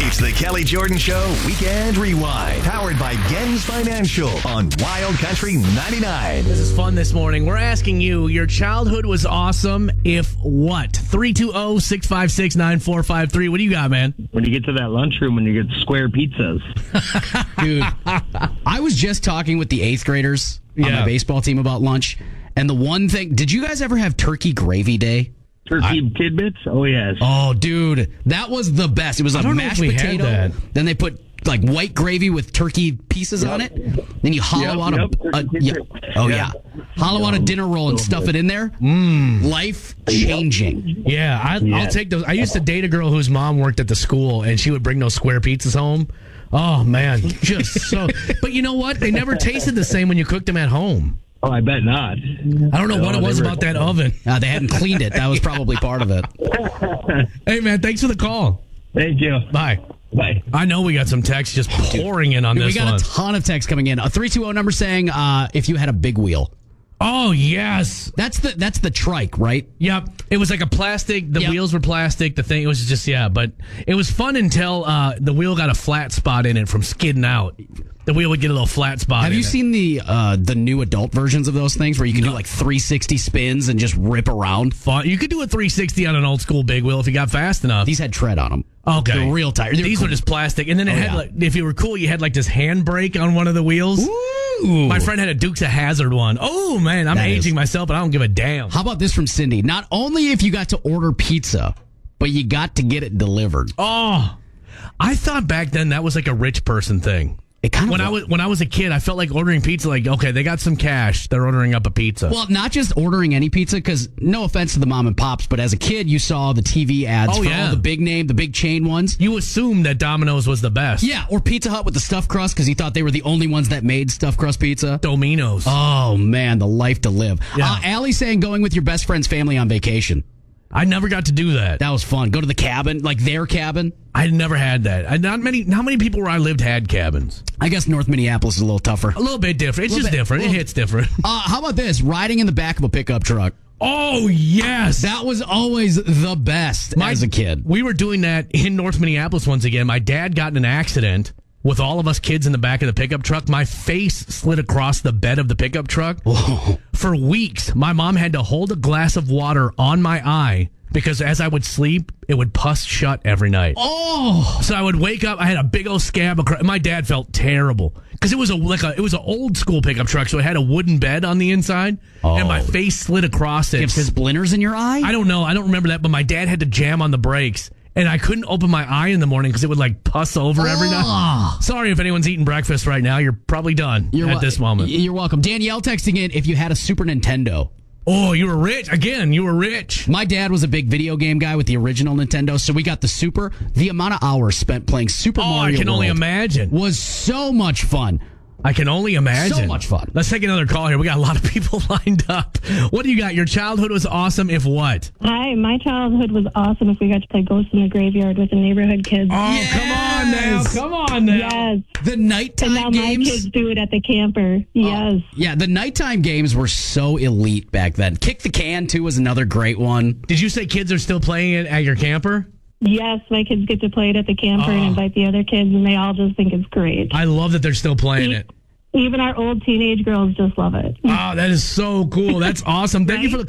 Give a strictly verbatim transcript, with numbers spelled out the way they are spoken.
It's the Kelly Jordan Show Weekend Rewind, powered by Gens Financial on Wild Country ninety-nine. This is fun this morning. We're asking you, your childhood was awesome if what? three two zero, six five six, nine four five three. What do you got, man? When you get to that lunchroom and you get square pizzas. Dude, I was just talking with the eighth graders on Yeah. my baseball team about lunch, and the one thing, did you guys ever have turkey gravy day? Turkey tidbits? Oh, yes. Oh, dude, that was the best. It was I a don't know if mashed we had potato. that. Then they put like white gravy with turkey pieces on it. Then you hollow Yep, out yep, a, a turkey yeah. tidbits. oh Yeah. yeah, hollow out a dinner roll and stuff it in there. Mm. Life changing. Yeah, I, Yeah. I'll take those. I used to date a girl whose mom worked at the school, and she would bring those square pizzas home. Oh, man, just so. But you know what? They never tasted the same when you cooked them at home. Oh, I bet not. I don't know No, what it was they were- about that oven. Uh, they hadn't cleaned it. That was probably part of it. Hey, man, thanks for the call. Thank you. Bye. Bye. I know we got some texts just pouring in on Dude, this we got one. a ton of texts coming in. A three two zero number saying uh, if you had a big wheel. Oh, yes. That's the that's the trike, right? Yep. It was like a plastic. The Yep. wheels were plastic. The thing, it was just, yeah. But it was fun until uh, the wheel got a flat spot in it from skidding out. The wheel would get a little flat spot Have in you it. seen the uh, the new adult versions of those things where you can do like three sixty spins and just rip around? Fun. You could do a three sixty on an old school big wheel if you got fast enough. These had tread on them. Okay. They're real tired. They're These cool. were just plastic. And then it Oh, had, yeah. like, if you were cool, you had like this handbrake on one of the wheels. Ooh. My friend had a Dukes of Hazzard one. Oh, man, I'm That aging is- myself, but I don't give a damn. How about this from Cindy? Not only if you got to order pizza, but you got to get it delivered. Oh, I thought back then that was like a rich person thing. It kind of When I was when I was a kid, I felt like ordering pizza. Like, okay, they got some cash, they're ordering up a pizza. Well, not just ordering any pizza, because no offense to the mom and pops, but as a kid, you saw the T V ads Oh, for yeah. all the big name, the big chain ones. You assumed that Domino's was the best. Yeah, or Pizza Hut with the stuffed crust, because you thought they were the only ones that made stuffed crust pizza. Domino's. Oh, man, the life to live. Yeah. Uh, Allie saying going with your best friend's family on vacation. I never got to do that. That was fun. Go to the cabin, like their cabin. I never had that. I, not many. Not many people where I lived had cabins. I guess North Minneapolis is a little tougher. A little bit different. It's Little just bit. different. It Little- hits different. Uh, how about this? Riding in the back of a pickup truck. Oh yes, That was always the best My- as a kid. We were doing that in North Minneapolis once again. My dad got in an accident with all of us kids in the back of the pickup truck. My face slid across the bed of the pickup truck. For weeks, my mom had to hold a glass of water on my eye because as I would sleep, it would pus shut every night. Oh, So I would wake up. I had a big old scab across. My dad felt terrible because it was a like a it was an old school pickup truck, so it had a wooden bed on the inside, and my face slid across it. you have 'cause splinters in your eye? I don't know. I don't remember that, but my dad had to jam on the brakes, and I couldn't open my eye in the morning because it would like pus over every night. Ah. Sorry if anyone's eating breakfast right now. You're probably done You're at wel- this moment. You're welcome. Danielle texting in if you had a Super Nintendo. Oh, you were rich again. You were rich. My dad was a big video game guy with the original Nintendo, so we got the Super. The amount of hours spent playing Super Oh, I Mario can only World imagine. was so much fun. I can only imagine. So much fun. Let's take another call here. We got a lot of people lined up. What do you got? Your childhood was awesome. If what? Hi, my childhood was awesome if we got to play Ghost in the Graveyard with the neighborhood kids. Oh, come on now. Yes. Come on now. Yes. The nighttime And now my games. kids do it at the camper. Yes. Yeah, the nighttime games were so elite back then. Kick the Can, too, was another great one. Did you say kids are still playing it at your camper? Yes, my kids get to play it at the camper Oh. and invite the other kids, and they all just think it's great. I love that they're still playing it. Even our old teenage girls just love it. Oh, that is so cool. That's awesome. Thank you for the